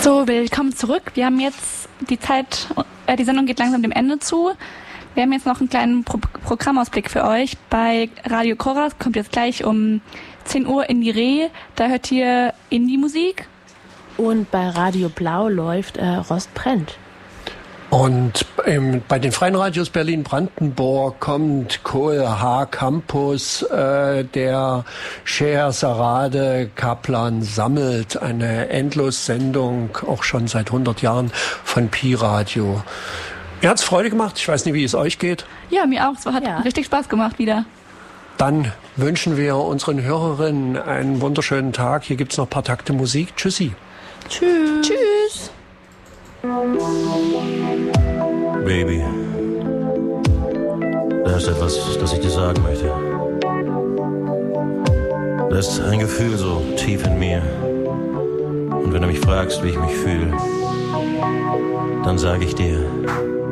So, willkommen zurück. Wir haben jetzt die Sendung geht langsam dem Ende zu. Wir haben jetzt noch einen kleinen Programmausblick für euch. Bei Radio Koras kommt jetzt gleich um 10 Uhr in die Reh. Da hört ihr Indie-Musik. Und bei Radio Blau läuft Rost brennt. Und bei den Freien Radios Berlin-Brandenburg kommt KOH Campus, der Schehersarade Kaplan sammelt, eine Endlossendung, auch schon seit 100 Jahren von Pi Radio. Mir hat's Freude gemacht, ich weiß nicht, wie es euch geht. Ja, mir auch, es hat richtig Spaß gemacht wieder. Dann wünschen wir unseren Hörerinnen einen wunderschönen Tag. Hier gibt's noch ein paar Takte Musik. Tschüssi. Tschüss. Tschüss. Baby, da ist etwas, das ich dir sagen möchte. Da ist ein Gefühl so tief in mir. Und wenn du mich fragst, wie ich mich fühle, dann sage ich dir: